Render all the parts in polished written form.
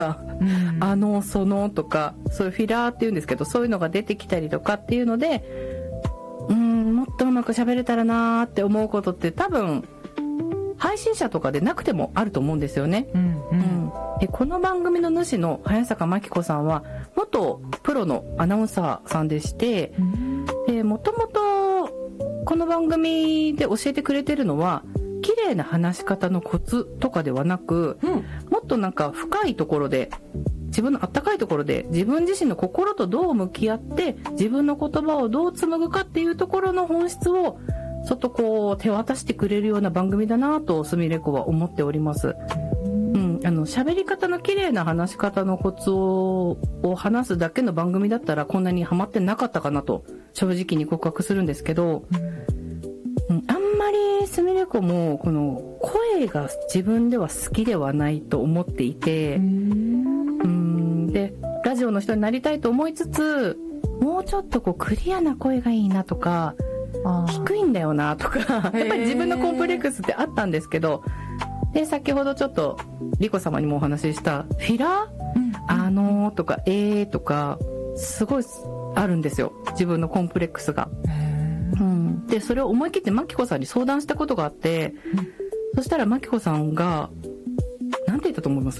そのとか、そういうフィラーっていうんですけど、そういうのが出てきたりとかっていうので、もっとうまく喋れたらなーって思うことって多分配信者とかでなくてもあると思うんですよね。でこの番組の主の早坂真希子さんは元プロのアナウンサーさんでして、もともとこの番組で教えてくれてるのは綺麗な話し方のコツとかではなく、もっとなんか深いところで、自分のあったかいところで自分自身の心とどう向き合って自分の言葉をどう紡ぐかっていうところの本質をちょっとこう手渡してくれるような番組だなとすみれ子は思っております。喋り方の綺麗な話し方のコツを話すだけの番組だったらこんなにハマってなかったかなと正直に告白するんですけど、あんまりすみれ子もこの声が自分では好きではないと思っていて、でラジオの人になりたいと思いつつ、もうちょっとこうクリアな声がいいなとか、低いんだよなとかやっぱり自分のコンプレックスってあったんですけど、で先ほどちょっとリコ様にもお話ししたフィラー、とかとかすごいあるんですよ、自分のコンプレックスが。でそれを思い切ってマキコさんに相談したことがあって、そしたらマキコさんがなんて言ったと思います？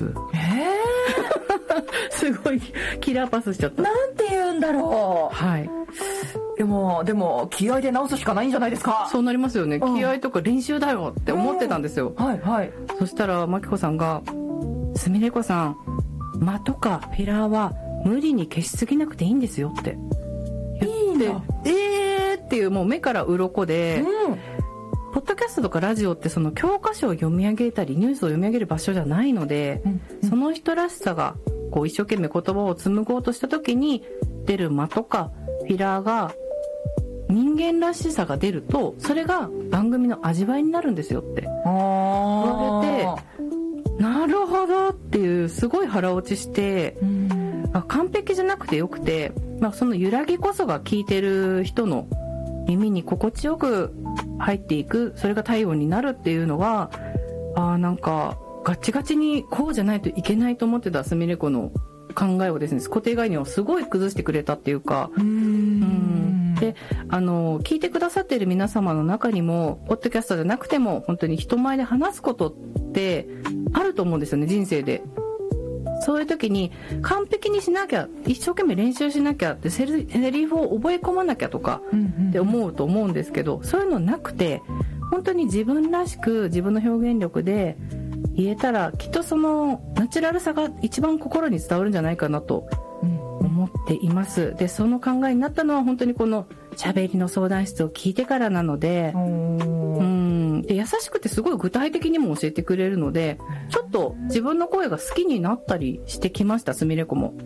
すごいキラーパスしちゃった。 なんて言うんだろう。 はい。 でも気合で直すしかないんじゃないですか。 そうなりますよね。気合とか練習だよって思ってたんですよ。そしたらマキコさんが、すみれ子さん、間とかフィラーは無理に消しすぎなくていいんですよって言って、っていうもう目から鱗で、ポッドキャストとかラジオってその教科書を読み上げたりニュースを読み上げる場所じゃないので、その人らしさがこう一生懸命言葉を紡ごうとした時に出る間とかフィラーが人間らしさが出ると、それが番組の味わいになるんですよって言われて、なるほどっていうすごい腹落ちして、完璧じゃなくてよくて、その揺らぎこそが聞いてる人の耳に心地よく入っていく、それが体温になるっていうのは、なんかガチガチにこうじゃないといけないと思ってたすみれ子の考えをですね、固定概念をすごい崩してくれたっていうか、で聞いてくださっている皆様の中にもポッドキャストじゃなくても本当に人前で話すことってあると思うんですよね、人生で。そういう時に完璧にしなきゃ、一生懸命練習しなきゃって、セリフを覚え込まなきゃとかって思うと思うんですけど、そういうのなくて本当に自分らしく自分の表現力で言えたら、きっとそのナチュラルさが一番心に伝わるんじゃないかなと思っています。でその考えになったのは本当にこの喋りの相談室を聞いてからなので、で優しくてすごい具体的にも教えてくれるので、ちょっと自分の声が好きになったりしてきました、すみれ子も。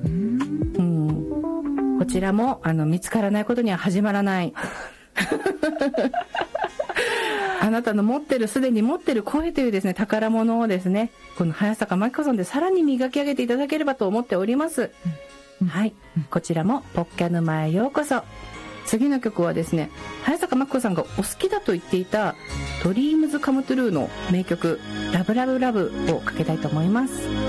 こちらも見つからないことには始まらないあなたのすでに持ってる声というですね、宝物をですね、この早坂真希子さんでさらに磨き上げていただければと思っております。はい、こちらもポッキャ沼へようこそ。次の曲はですね、早坂真希子さんがお好きだと言っていたドリームズカムトゥルーの名曲ラブラブラブをかけたいと思います。